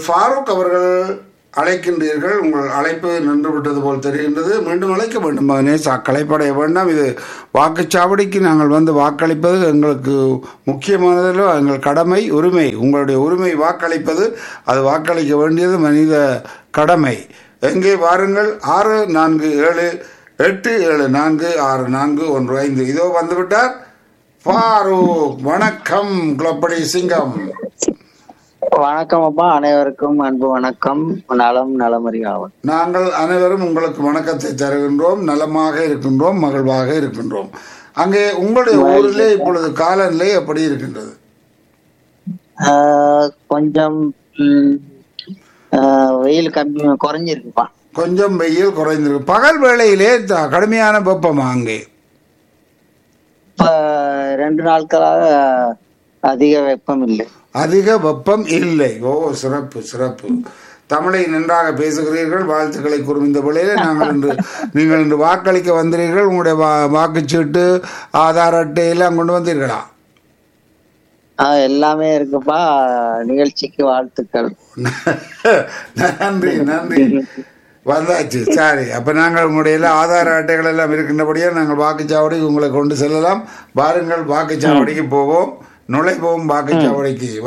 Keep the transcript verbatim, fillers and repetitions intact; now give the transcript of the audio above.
ஃபாரூக் அவர்கள் அழைக்கின்றீர்கள். உங்கள் அழைப்பு நின்று விட்டது போல் தெரிகின்றது. மீண்டும் அழைக்க வேண்டும் மகனே. களைப்படைய வேண்டாம். இது வாக்குச்சாவடிக்கு நாங்கள் வந்து வாக்களிப்பது எங்களுக்கு முக்கியமானதிலோ எங்கள் கடமை, உரிமை. உங்களுடைய உரிமை வாக்களிப்பது. அது வாக்களிக்க வேண்டியது மனித கடமை. எங்கே வாருங்கள். ஆறு நான்கு ஏழு எட்டு ஏழு நான்கு ஆறு நான்கு ஒன்று ஐந்து. இதோ வந்துவிட்டார் ஃபாரூக். வணக்கம் குளப்படி சிங்கம். வணக்கம் அப்பா. அனைவருக்கும் அன்பு வணக்கம். நலம் நலமறியாவன். நாங்கள் அனைவரும் உங்களுக்கு வணக்கத்தை தருகின்றோம். நலமாக இருக்கின்றோம், மகிழ்வாக இருக்கின்றோம். அங்கே உங்களுடைய ஊரிலே இப்பொழுது காலநிலை எப்படி இருக்கின்றது? கொஞ்சம் வெயில் கம்மி குறைஞ்சிருக்குப்பா. கொஞ்சம் வெயில் குறைந்திருக்கு. பகல் வேளையிலே கடுமையான வெப்பமா அங்கே? இப்ப ரெண்டு நாட்களாக அதிக வெப்பம் இல்லை. அதிக வெப்பம் இல்லை. ஓ, சிறப்பு சிறப்பு. தமிழை நன்றாக பேசுகிறீர்கள். வாழ்த்துக்களை கூறும் இந்த வேளையிலே நாங்கள் இன்று நீங்கள் இன்று வாக்களிக்க வந்தீர்கள். உங்களுடைய வா வாக்குச்சீட்டு ஆதார் அட்டை எல்லாம் கொண்டு வந்தீர்களா? எல்லாமே இருக்குப்பா. நிகழ்ச்சிக்கு வாழ்த்துக்கள். நன்றி நன்றி. வந்தாச்சு. சரி, அப்ப நாங்கள் உங்களுடைய எல்லாம் ஆதார அட்டைகள் எல்லாம் இருக்கின்றபடியே நாங்கள் வாக்குச்சாவடிக்கு உங்களை கொண்டு செல்லலாம். வாருங்கள், வாக்குச்சாவடிக்கு போவோம், நுழைவோம் வாக்குச்சாவடிக்கு.